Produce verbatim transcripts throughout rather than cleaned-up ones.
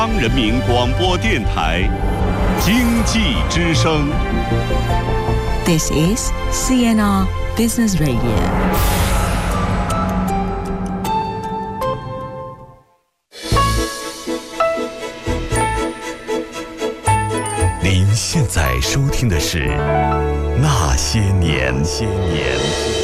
中央人民广播电台经济之声。 This is C N R Business Radio。 您现在收听的是《那些年》。些年。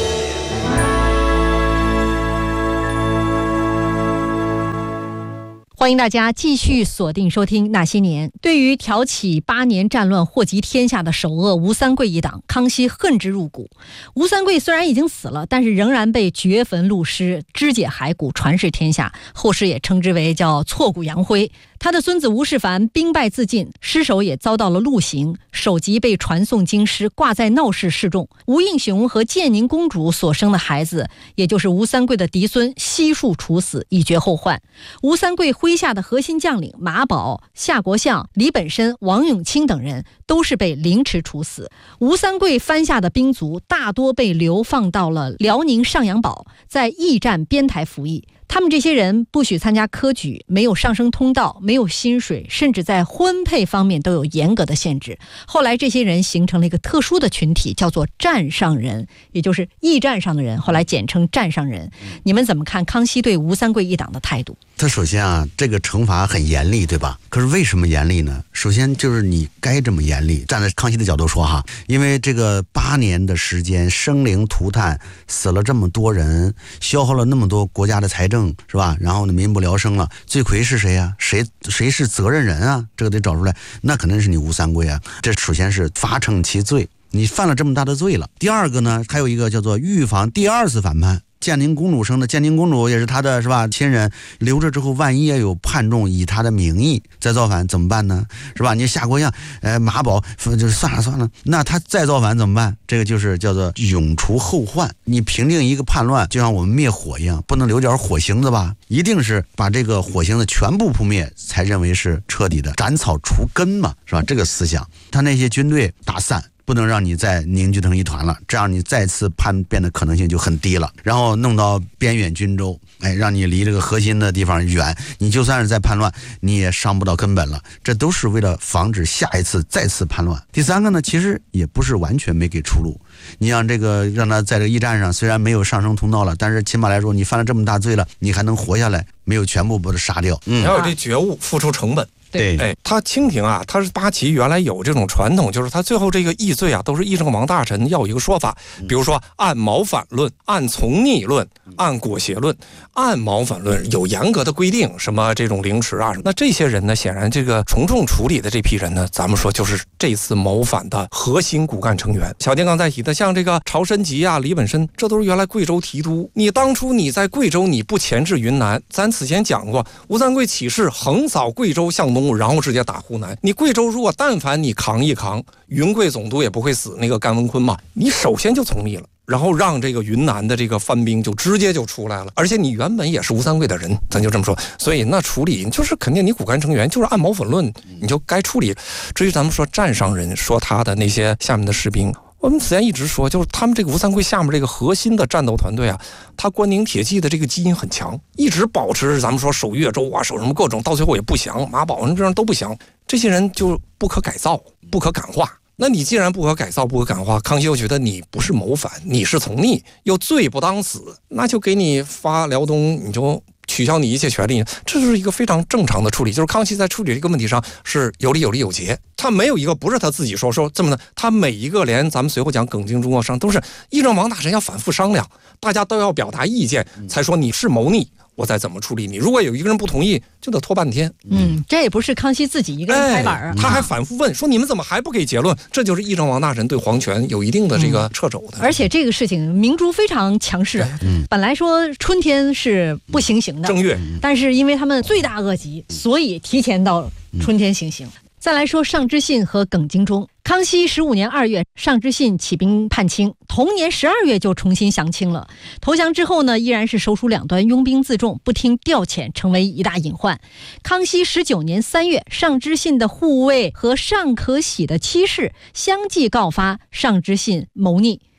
欢迎大家继续锁定收听《那些年》。对于挑起八年战乱祸及天下的首恶吴三桂一党，康熙恨之入骨。吴三桂虽然已经死了，但是仍然被掘坟录尸，肢解骸骨，传世天下，后世也称之为叫挫骨扬灰。他的孙子吴世蕃兵败自尽，尸首也遭到了陆刑，首级被传送京师，挂在闹市示众。吴应熊和建宁公主所生的孩子，也就是吴三桂的嫡孙，悉数处死，以绝后患。吴三桂麾下的核心将领马宝、夏国相、李本身、王永清等人都是被凌迟处死。吴三桂藩下的兵卒大多被流放到了辽宁上阳堡，在驿站边台服役。他们这些人不许参加科举，没有上升通道，没有薪水，甚至在婚配方面都有严格的限制。后来这些人形成了一个特殊的群体，叫做站上人，也就是驿站上的人，后来简称站上人。你们怎么看康熙对吴三桂一党的态度？ 他首先啊，这个惩罚很严厉，对吧？可是为什么严厉呢？首先就是你该这么严厉，站在康熙的角度说哈，因为这个八年的时间生灵涂炭，死了这么多人，消耗了那么多国家的财政，是吧？然后呢，民不聊生了，罪魁是谁啊？谁谁是责任人啊？这个得找出来，那肯定是你吴三桂啊。这首先是罚惩其罪，你犯了这么大的罪了。第二个呢，还有一个叫做预防第二次反叛。建宁公主生的，建宁公主也是他的是吧亲人，留着之后万一也有叛众以他的名义再造反怎么办呢？是吧？你夏国相呃马宝就是算了算了，那他再造反怎么办？这个就是叫做永除后患。你平定一个叛乱就像我们灭火一样，不能留点火星子吧，一定是把这个火星子全部扑灭才认为是彻底的斩草除根嘛，是吧？这个思想他那些军队打散，不能让你再凝聚成一团了，这样你再次叛变的可能性就很低了。然后弄到边远军州，哎，让你离这个核心的地方远，你就算是在叛乱，你也伤不到根本了。这都是为了防止下一次再次叛乱。第三个呢，其实也不是完全没给出路。你让这个让他在这个驿站上，虽然没有上升通道了，但是起码来说，你犯了这么大罪了，你还能活下来，没有全部把他杀掉。 嗯，要有这觉悟，付出成本。 对， 哎，他清廷啊，他是八旗原来有这种传统，就是他最后这个议罪啊，都是议政王大臣要有一个说法，比如说按谋反论、按从逆论、按裹挟论。按谋反论有严格的规定，什么这种凌迟啊，那这些人呢，显然这个从重处理的这批人呢，咱们说就是这次谋反的核心骨干成员。小健刚才提的，像这个曹申吉啊、李本身，这都是原来贵州提督。你当初你在贵州你不钳制云南，咱此前讲过，吴三桂起事横扫贵州向东，然后直接打湖南。你贵州如果但凡你扛一扛，云贵总督也不会死那个甘文坤嘛，你首先就从逆了。然后让这个云南的这个藩兵就直接就出来了，而且你原本也是吴三桂的人，咱就这么说，所以那处理就是肯定你骨干成员就是按谋反论，你就该处理。至于咱们说站上人，说他的那些下面的士兵，我们此前一直说，就是他们这个吴三桂下面这个核心的战斗团队啊，他关宁铁骑的这个基因很强，一直保持咱们说守越州啊，守什么各种，到最后也不降，马宝这样都不降，这些人就不可改造，不可感化。那你既然不可改造不可感化，康熙又觉得你不是谋反，你是从逆，又罪不当死，那就给你发辽东，你就取消你一切权利，这是一个非常正常的处理。就是康熙在处理这个问题上是有理有理有节，他没有一个不是他自己说说这么的，他每一个连咱们随后讲耿精忠啊上都是议政王大臣要反复商量，大家都要表达意见，才说你是谋逆，我再怎么处理你。如果有一个人不同意，就得拖半天。 嗯，这也不是康熙自己一个人拍板啊、 哎，他还反复问说你们怎么还不给结论？这就是议政王大臣对皇权有一定的这个掣肘的、 嗯。而且这个事情明珠非常强势，嗯、本来说春天是不行刑的， 正月， 但是因为他们罪大恶极，所以提前到春天行刑。嗯、再来说尚之信和耿精忠。康熙十五年二月，尚之信起兵叛清，同年十二月就重新降清了。投降之后呢，依然是首鼠两端，拥兵自重，不听调遣，成为一大隐患。康熙十九年三月，尚之信的护卫和尚可喜的妻室相继告发尚之信谋逆。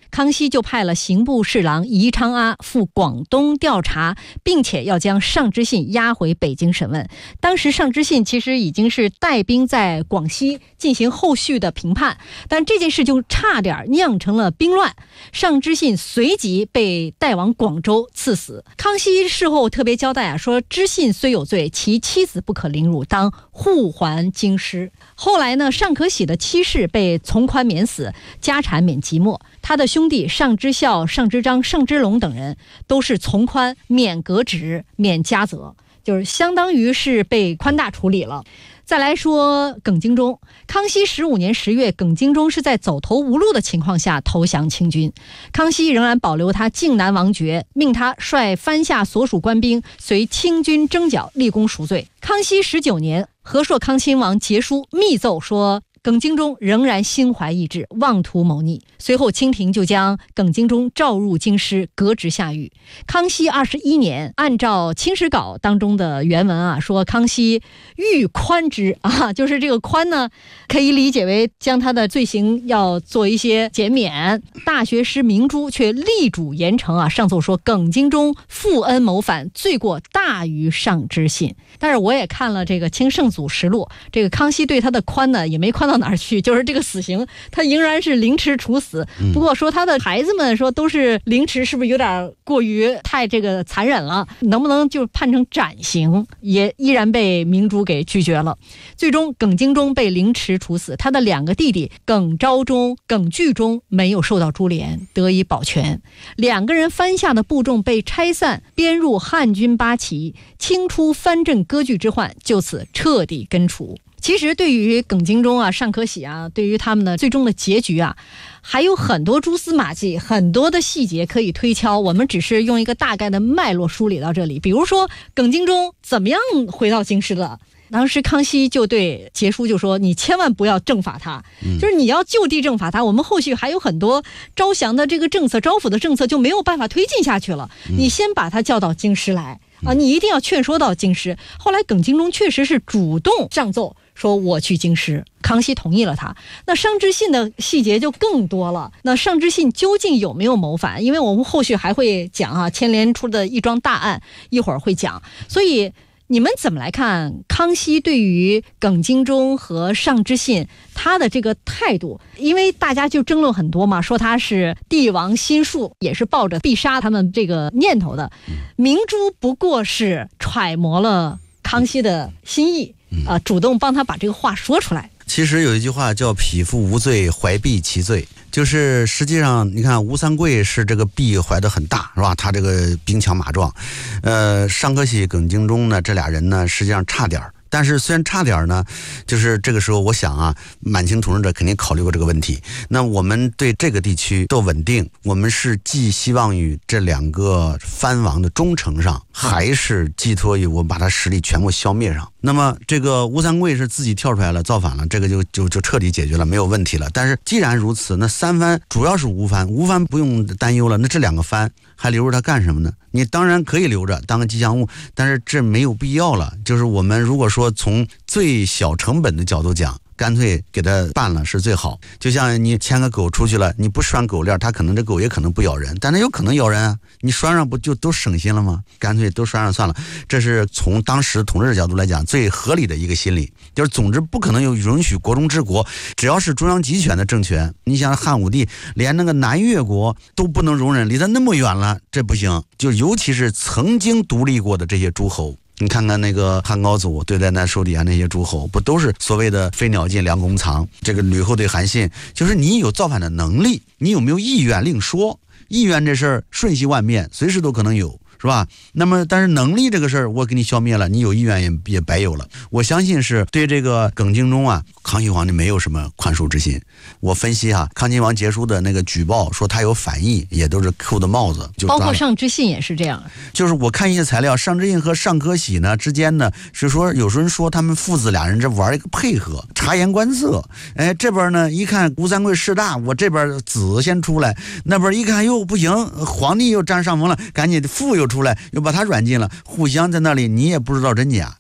康熙就派了刑部侍郎宜昌阿赴广东调查，并且要将尚之信押回北京审问。当时尚之信其实已经是带兵在广西进行后续的评判，但这件事就差点酿成了兵乱，尚之信随即被带往广州赐死。康熙事后特别交代啊，说知信虽有罪，其妻子不可凌辱，当护还京师。后来呢，尚可喜的妻室被从宽免死，家产免即没。他的兄弟尚之孝、尚之章、尚之龙等人都是从宽免革职、免家责，就是相当于是被宽大处理了。再来说耿精忠，康熙十五年十月，耿精忠是在走投无路的情况下投降清军，康熙仍然保留他靖难王爵，命他率藩下所属官兵随清军征剿，立功赎罪。康熙十九年，和硕康亲王节书密奏说，耿精忠仍然心怀异志，妄图谋逆。随后清廷就将耿精忠召入京师，革职下狱。康熙二十一年，按照《清史稿》当中的原文啊，说康熙欲宽之啊，就是这个宽呢，可以理解为将他的罪行要做一些减免。大学士明珠却力主严惩啊，上奏说耿精忠负恩谋反，罪过大于尚之信。但是我也看了这个《清圣祖实录》，这个康熙对他的宽呢，也没宽到哪儿去，就是这个死刑他仍然是凌迟处死。不过说他的孩子们说都是凌迟，是不是有点过于太这个残忍了？能不能就判成斩刑，也依然被明珠给拒绝了。最终耿精忠被凌迟处死，他的两个弟弟耿昭忠、耿巨忠没有受到株连，得以保全。两个人藩下的部众被拆散，编入汉军八旗，清除藩镇割据之患，就此彻底根除。其实对于耿精忠啊、尚可喜啊，对于他们的最终的结局啊，还有很多蛛丝马迹，很多的细节可以推敲。我们只是用一个大概的脉络梳理到这里。比如说耿精忠怎么样回到京师的？当时康熙就对节书就说，你千万不要正法他，就是你要就地正法他，我们后续还有很多招降的这个政策、招抚的政策就没有办法推进下去了，你先把他叫到京师来啊，你一定要劝说到京师。后来耿精忠确实是主动上奏说我去京师，康熙同意了他。那尚之信的细节就更多了，那尚之信究竟有没有谋反？因为我们后续还会讲啊，牵连出的一桩大案，一会儿会讲。所以你们怎么来看康熙对于耿精忠和尚之信他的这个态度？因为大家就争论很多嘛，说他是帝王心术，也是抱着必杀他们这个念头的。明珠不过是揣摩了康熙的心意啊、呃，主动帮他把这个话说出来。 其实有一句话叫匹夫无罪，怀璧其罪，就是实际上你看吴三桂是这个璧怀得很大，是吧？他这个兵强马壮，呃，尚可喜、耿精忠呢，这俩人呢实际上差点儿。但是虽然差点呢，就是这个时候我想啊，满清统治者肯定考虑过这个问题。那我们对这个地区的稳定，我们是寄希望于这两个藩王的忠诚上，还是寄托于我们把他实力全部消灭上？那么这个吴三桂是自己跳出来了，造反了，这个就就就彻底解决了，没有问题了。但是既然如此，那三藩主要是吴藩，吴藩不用担忧了，那这两个藩还留着它干什么呢？你当然可以留着当个吉祥物，但是这没有必要了。就是我们如果说从最小成本的角度讲，干脆给它办了是最好。就像你牵个狗出去了，你不拴狗链，它可能这狗也可能不咬人，但它有可能咬人啊，你拴上不就都省心了吗？干脆都拴上算了。这是从当时统治角度来讲最合理的一个心理，就是总之不可能有允许国中之国，只要是中央集权的政权，你想汉武帝连那个南越国都不能容忍，离他那么远了，这不行。就尤其是曾经独立过的这些诸侯，你看看那个汉高祖对待那手底下那些诸侯，不都是所谓的飞鸟尽，良弓藏？这个吕后对韩信，就是你有造反的能力，你有没有意愿另说。意愿这事儿瞬息万变，随时都可能有，是吧？那么但是能力这个事儿我给你消灭了，你有意愿也也白有了。我相信是对这个耿精忠啊，康熙皇帝没有什么宽恕之心。我分析哈、啊，康亲王节书的那个举报说他有反意，也都是扣的帽子，就包括尚之信也是这样。 就是我看一些材料，尚之信和尚可喜呢之间呢，是说有时候说他们父子俩人这玩一个配合，察言观色。哎，这边呢一看吴三桂势大，我这边子先出来，那边一看又不行，皇帝又占上风了，赶紧父又出来，又把他软禁了，互相在那里你也不知道真假。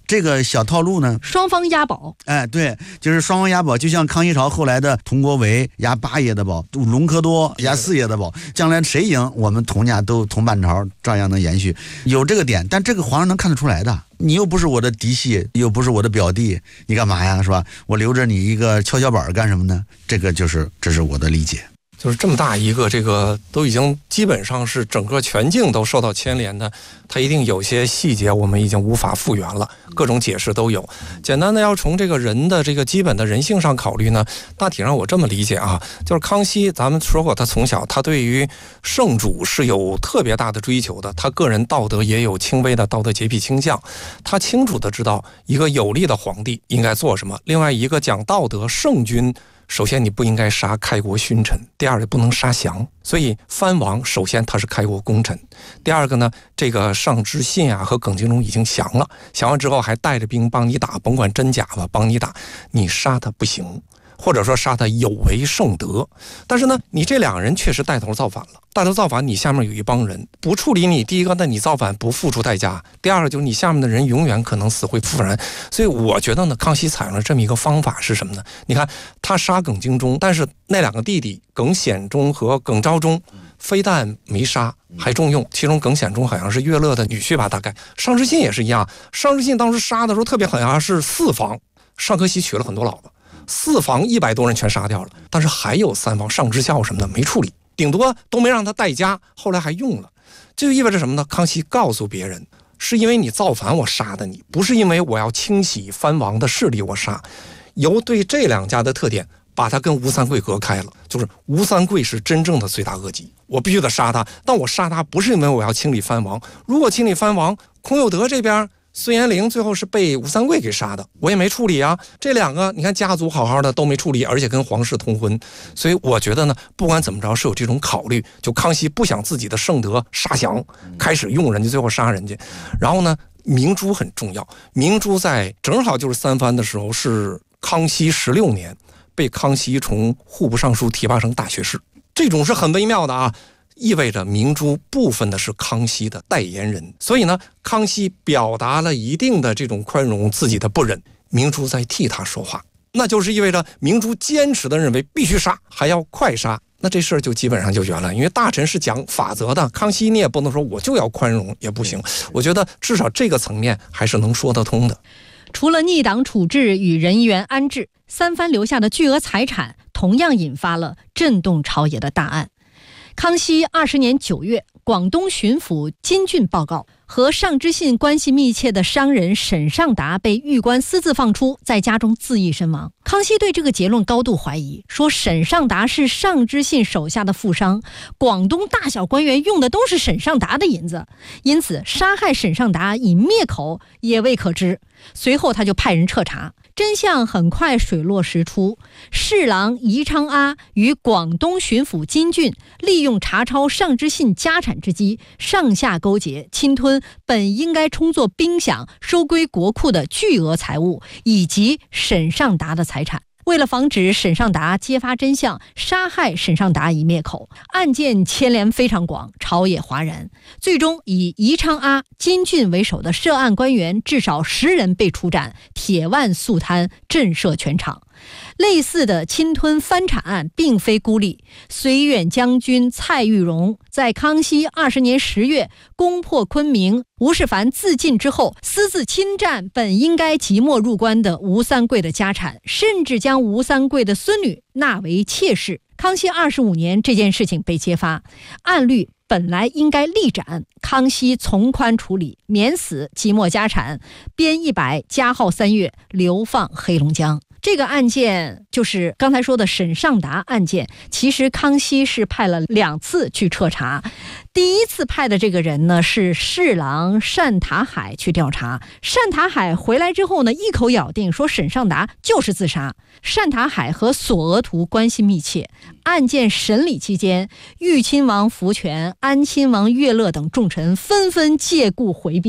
这个小套路呢， 双方押宝。 哎，对，就是双方押宝，就像康熙朝后来的佟国维押八爷的宝，隆科多押四爷的宝，将来谁赢，我们佟家都同半朝，照样能延续，有这个点。但这个皇上能看得出来的，你又不是我的嫡系，又不是我的表弟，你干嘛呀，是吧？我留着你一个跷跷板干什么呢？这个就是这是我的理解。 就是这么大一个，这个都已经基本上是整个全境都受到牵连的，它一定有些细节我们已经无法复原了，各种解释都有。简单的要从这个人的这个基本的人性上考虑呢，大体上我这么理解啊，就是康熙，咱们说过他从小他对于圣主是有特别大的追求的，他个人道德也有轻微的道德洁癖倾向，他清楚的知道一个有力的皇帝应该做什么，另外一个讲道德圣君，首先你不应该杀开国勋臣，第二个不能杀降，所以藩王首先他是开国功臣，第二个呢，这个尚之信啊和耿精忠已经降了，降完之后还带着兵帮你打，甭管真假吧，帮你打，你杀他不行，或者说杀他有违圣德。但是呢，你这两个人确实带头造反了，带头造反，你下面有一帮人不处理你，第一个，那你造反不付出代价；第二个就是你下面的人永远可能死灰复燃。所以我觉得呢，康熙采用了这么一个方法是什么呢？你看他杀耿精忠，但是那两个弟弟耿显忠和耿昭忠非但没杀，还重用。其中耿显忠好像是乐乐的女婿吧，大概。尚之信也是一样，尚之信当时杀的时候特别狠啊，是四房，尚可喜娶了很多老婆。四房一百多人全杀掉了，但是还有三房尚之孝什么的没处理，顶多都没让他代家，后来还用了。这就意味着什么呢？康熙告诉别人，是因为你造反我杀的你，不是因为我要清洗藩王的势力我杀。由对这两家的特点把他跟吴三桂隔开了，就是吴三桂是真正的罪大恶极，我必须得杀他，但我杀他不是因为我要清理藩王，如果清理藩王，孔有德这边孙延龄最后是被吴三桂给杀的，我也没处理啊。这两个你看家族好好的都没处理，而且跟皇室通婚，所以我觉得呢，不管怎么着是有这种考虑。就康熙不想自己的圣德杀降，开始用人家，最后杀人家。然后呢，明珠很重要，明珠在正好就是三藩的时候是康熙十六年，被康熙从户部尚书提拔成大学士，这种是很微妙的啊。意味着明珠部分的是康熙的代言人，所以呢，康熙表达了一定的这种宽容，自己的不忍，明珠在替他说话，那就是意味着明珠坚持的认为必须杀，还要快杀，那这事儿就基本上就圆了。因为大臣是讲法则的，康熙你也不能说我就要宽容，也不行。我觉得至少这个层面还是能说得通的。 除了逆党处置与人员安置，三藩留下的巨额财产同样引发了震动朝野的大案。康熙二十年九月，广东巡抚金俊报告，和尚之信关系密切的商人沈尚达被狱官私自放出，在家中自缢身亡。康熙对这个结论高度怀疑，说沈尚达是尚之信手下的富商，广东大小官员用的都是沈尚达的银子，因此杀害沈尚达以灭口也未可知。随后他就派人彻查，真相很快水落石出。侍郎宜昌阿与广东巡抚金俊利用查抄尚之信家产之机，上下勾结，侵吞本应该充作兵饷收归国库的巨额财物，以及沈尚达的财产。为了防止沈尚达揭发真相，杀害沈尚达以灭口，案件牵连非常广，朝野哗然。最终以宜昌阿、金俊为首的涉案官员至少十人被处斩，铁腕肃贪，震慑全场。类似的侵吞藩产案并非孤立，绥远将军蔡玉荣在康熙二十年十月攻破昆明，吴世蕃自尽之后，私自侵占本应该即墨入关的吴三桂的家产，甚至将吴三桂的孙女纳为妾室。康熙二十五年，这件事情被揭发，按律本来应该立斩，康熙从宽处理，免死，即墨家产，编一百，加号三月，流放黑龙江。这个案件就是刚才说的沈尚达案件，其实康熙是派了两次去彻查。第一次派的这个人呢是侍郎单塔海去调查，单塔海回来之后呢，一口咬定说沈尚达就是自杀。单塔海和索额图关系密切，案件审理期间，豫亲王福全、安亲王乐乐等重臣纷纷借故回避啊，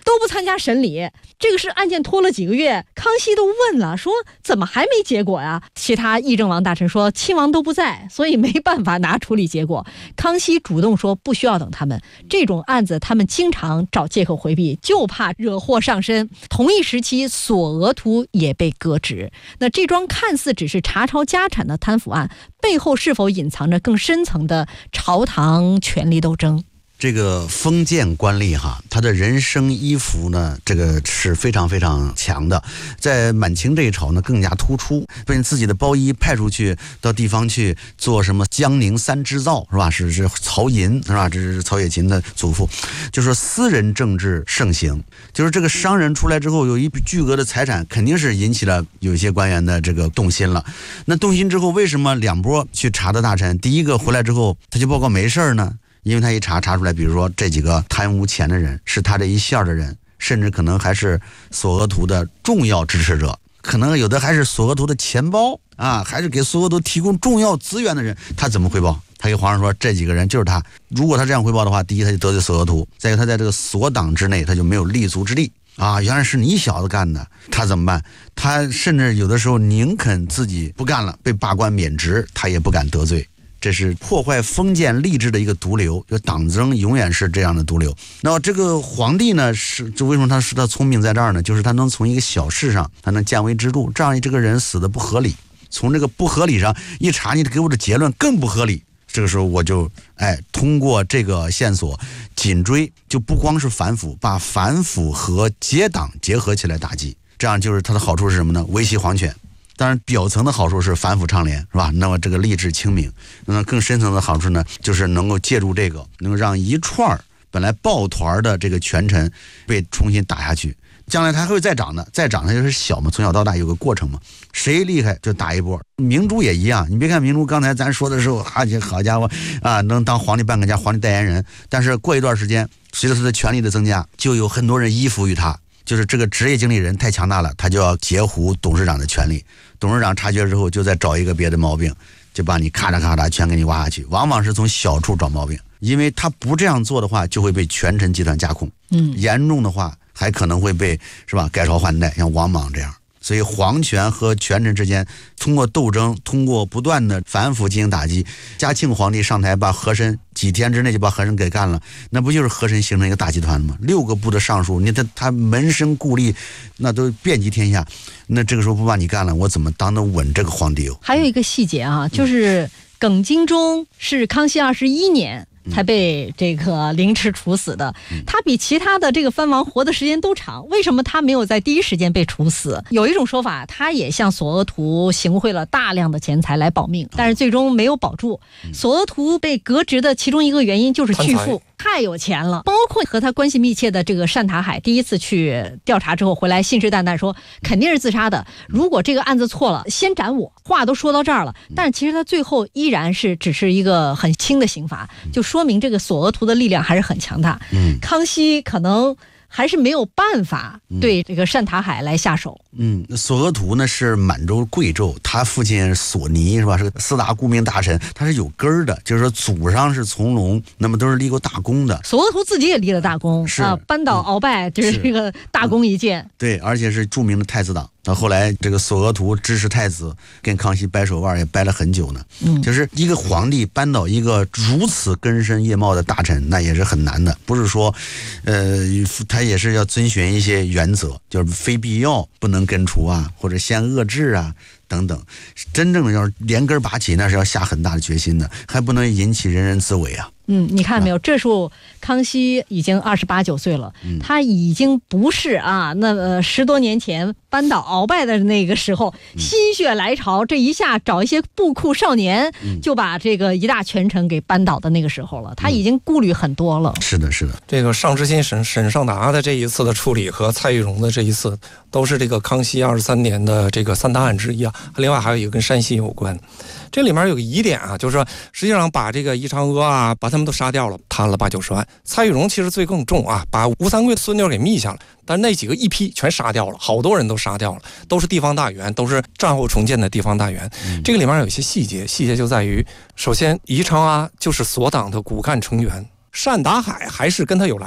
都不参加审理。这个是案件拖了几个月，康熙都问了，说怎么还没结果呀？其他议政王大臣说亲王都不在，所以没办法拿处理结果。康熙主动说不需要等他们，这种案子他们经常找借口回避，就怕惹祸上身。同一时期，索额图也被革职。那这桩看似只是查抄家产的贪腐案，背后是否隐藏着更深层的朝堂权力斗争？ 这个封建官吏哈，他的人生依附呢，这个是非常非常强的。在满清这一朝呢，更加突出，被自己的包衣派出去到地方去做什么江宁三织造是吧？是是曹寅是吧？这是曹雪芹的祖父，就说私人政治盛行，就是这个商人出来之后有一笔巨额的财产，肯定是引起了有一些官员的这个动心了。那动心之后，为什么两波去查的大臣，第一个回来之后他就报告没事呢？因为他一查查出来，比如说这几个贪污钱的人是他这一线的人，甚至可能还是索额图的重要支持者，可能有的还是索额图的钱包啊，还是给索额图提供重要资源的人，他怎么汇报？他给皇上说这几个人就是他。如果他这样汇报的话，第一他就得罪索额图，再一个他在这个索党之内他就没有立足之地啊，原来是你小子干的，他怎么办？他甚至有的时候宁肯自己不干了，被罢官免职，他也不敢得罪。这是破坏封建吏治的一个毒瘤，就党争永远是这样的毒瘤。那么这个皇帝呢，是就为什么他是他聪明在这儿呢？就是他能从一个小事上，他能见微知著，这样这个人死的不合理，从这个不合理上一查，你给我的结论更不合理。这个时候我就哎通过这个线索紧追，就不光是反腐，把反腐和结党结合起来打击，这样就是它的好处是什么呢？维系皇权。当然表层的好处是反腐倡廉是吧？那么这个吏治清明，那么更深层的好处呢，就是能够借助这个，能够让一串本来抱团的这个权臣被重新打下去。将来它还会再涨的，再涨它就是小嘛，从小到大有个过程嘛，谁厉害就打一波。明珠也一样，你别看明珠刚才咱说的时候，啊，好家伙啊，能当皇帝半个家，皇帝代言人，但是过一段时间，随着他的权力的增加，就有很多人依附于他。就是这个职业经理人太强大了，他就要截胡董事长的权利。董事长察觉之后，就再找一个别的毛病，就把你咔嚓咔嚓全给你挖下去。往往是从小处找毛病，因为他不这样做的话，就会被权臣集团架空。嗯，严重的话还可能会被是吧改朝换代，像王莽这样。所以皇权和权臣之间通过斗争，通过不断的反腐进行打击。嘉庆皇帝上台把和珅几天之内就把和珅给干了，那不就是和珅形成一个大集团吗？六个部的尚书，你他他门生故吏，那都遍及天下。那这个时候不把你干了，我怎么当得稳这个皇帝哦？ 还有一个细节啊，就是耿精忠是康熙二十一年才被这个凌迟处死的，他比其他的这个藩王活的时间都长，为什么他没有在第一时间被处死？有一种说法，他也向索额图行贿了大量的钱财来保命，但是最终没有保住。索额图被革职的其中一个原因就是巨富，太有钱了。包括和他关系密切的这个单塔海，第一次去调查之后回来信誓旦旦说肯定是自杀的，如果这个案子错了先斩我，话都说到这儿了。但其实他最后依然是只是一个很轻的刑罚，就说明这个索额图的力量还是很强大。嗯，康熙可能还是没有办法对这个单塔海来下手。 嗯，索额图呢是满洲贵胄，他父亲索尼是吧？是个四大顾命大臣，他是有根儿的，就是说祖上是从龙，那么都是立过大功的。 索额图自己也立了大功，是啊，扳倒鳌拜，就是这个大功一件。 嗯、对，而且是著名的太子党。到后来，这个索额图支持太子，跟康熙掰手腕也掰了很久呢。嗯，就是一个皇帝扳倒一个如此根深叶茂的大臣，那也是很难的。不是说，呃，他也是要遵循一些原则，就是非必要不能根除啊，或者先遏制啊等等。真正要连根拔起，那是要下很大的决心的，还不能引起人人自危啊。 嗯，你看没有？这时候康熙已经二十八九岁了，嗯、他已经不是啊，那呃十多年前扳倒鳌拜的那个时候，嗯、心血来潮，这一下找一些布库少年，嗯、就把这个一大权臣给扳倒的那个时候了。他已经顾虑很多了。 嗯、是的，是的。 这个上知新沈沈尚达的这一次的处理和蔡玉荣的这一次，都是这个康熙二十三年的这个三大案之一啊。另外还有一个跟山西有关。这里面有个疑点啊，就是说实际上把这个宜昌阿啊，把他们都杀掉了，贪了八九十万。蔡玉荣其实罪更重啊，把吴三桂的孙女给密下了，但那几个一批全杀掉了，好多人都杀掉了，都是地方大员，都是战后重建的地方大员。嗯、这个里面有一些细节，细节就在于，首先宜昌阿就是所党的骨干成员，单达海还是跟他有来往。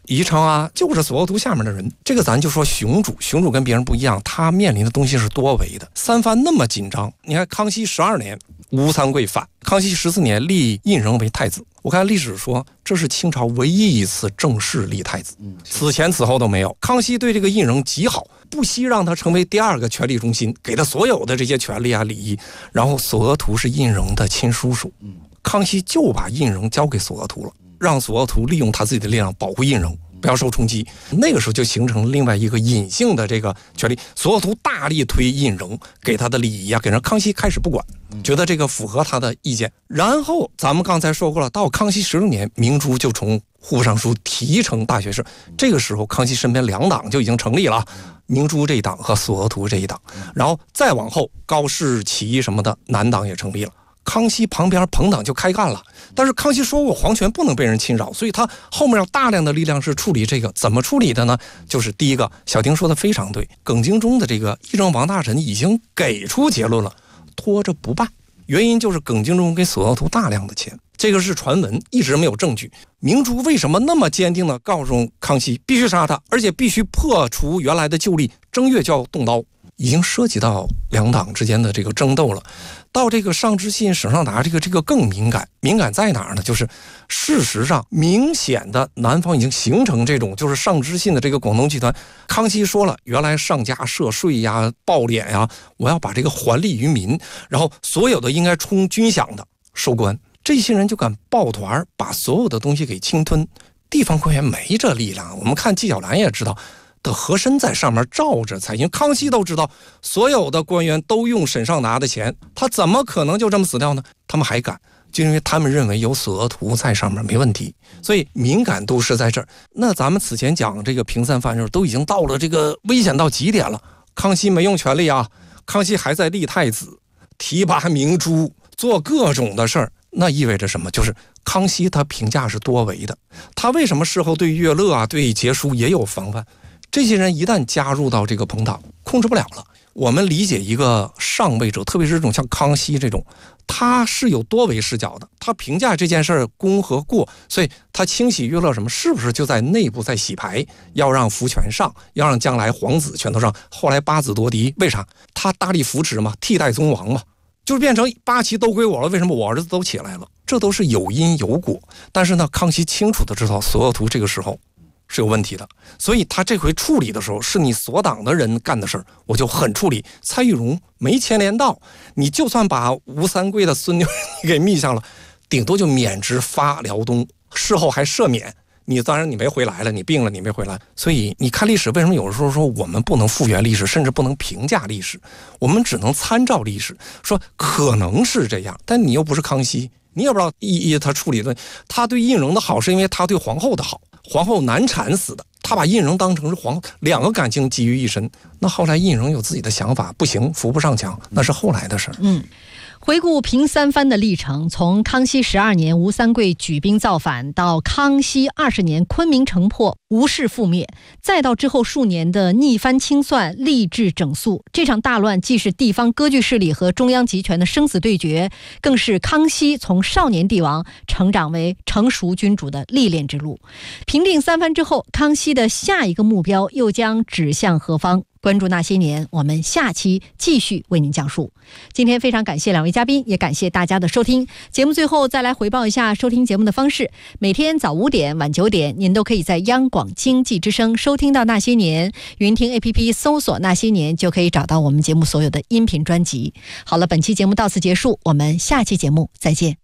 宜昌啊，就是索额图下面的人。这个咱就说雄主，雄主跟别人不一样，他面临的东西是多维的。三藩那么紧张，你看康熙十二年吴三桂反，康熙十四年立胤禛为太子。我看历史说，这是清朝唯一一次正式立太子，此前此后都没有。康熙对这个胤禛极好，不惜让他成为第二个权力中心，给他所有的这些权利啊礼仪。然后索额图是胤禛的亲叔叔，康熙就把胤禛交给索额图了，让索额图利用他自己的力量保护胤禛，不要受冲击。那个时候就形成另外一个隐性的这个权利。索额图大力推胤禛，给他的礼仪啊，给人康熙开始不管，觉得这个符合他的意见。然后咱们刚才说过了，到康熙十六年，明珠就从户部尚书提成大学士。这个时候，康熙身边两党就已经成立了，明珠这一党和索额图这一党。然后再往后，高士奇什么的南党也成立了。康熙旁边朋党就开干了，但是康熙说过皇权不能被人侵扰，所以他后面有大量的力量是处理这个。怎么处理的呢？就是第一个，小丁说的非常对，耿精忠的这个议政王大臣已经给出结论了，拖着不办。原因就是耿精忠给索额图大量的钱，这个是传闻，一直没有证据。明珠为什么那么坚定的告诉康熙必须杀他，而且必须破除原来的旧例，正月就要动刀？已经涉及到两党之间的这个争斗了。到这个上知信省上达这个这个更敏感，敏感在哪儿呢？就是事实上明显的南方已经形成这种就是上知信的这个广东集团。康熙说了，原来上家涉税呀、暴敛呀，我要把这个还利于民，然后所有的应该充军饷的收官，这些人就敢抱团把所有的东西给侵吞。地方官员没这力量，我们看纪晓岚也知道。的和珅在上面罩着才行，康熙都知道所有的官员都用沈尚达的钱，他怎么可能就这么死掉呢？他们还敢，就因为他们认为有索额图在上面没问题，所以敏感度是在这儿。那咱们此前讲这个平三藩时都已经到了这个危险到极点了，康熙没用权力啊，康熙还在立太子，提拔明珠，做各种的事儿。那意味着什么？就是康熙他评价是多维的，他为什么事后对乐乐啊、对杰书也有防范？这些人一旦加入到这个朋党，控制不了了。我们理解一个上位者，特别是这种像康熙这种，他是有多维视角的，他评价这件事儿功和过，所以他清洗乐乐什么，是不是就在内部在洗牌，要让福全上，要让将来皇子全都上。后来八子夺嫡，为啥？他大力扶持嘛，替代宗王嘛，就是变成八旗都归我了。为什么我儿子都起来了？这都是有因有果。但是呢，康熙清楚的知道索额图这个时候是有问题的，所以他这回处理的时候是你所党的人干的事儿，我就狠处理。蔡玉荣没牵连到，你就算把吴三桂的孙女给密上了，顶多就免职发辽东，事后还赦免你。当然你没回来了，你病了你没回来。所以你看历史，为什么有时候说我们不能复原历史，甚至不能评价历史，我们只能参照历史，说可能是这样，但你又不是康熙，你也不知道一一他处理的。他对胤禛的好是因为他对皇后的好，皇后难产死的，他把胤禛当成是皇后，两个感情集于一身。那后来胤禛有自己的想法，不行，扶不上墙，那是后来的事儿。 嗯。回顾平三藩的历程，从康熙十二年吴三桂举兵造反，到康熙二十年昆明城破，吴氏覆灭，再到之后数年的逆藩清算、吏治整肃，这场大乱既是地方割据势力和中央集权的生死对决，更是康熙从少年帝王成长为成熟君主的历练之路。平定三藩之后，康熙的下一个目标又将指向何方？关注那些年，我们下期继续为您讲述。今天非常感谢两位嘉宾，也感谢大家的收听。节目最后再来回报一下收听节目的方式：每天早五点、晚九点，您都可以在央广经济之声收听到那些年。云听 A P P 搜索那些年，就可以找到我们节目所有的音频专辑。好了，本期节目到此结束，我们下期节目再见。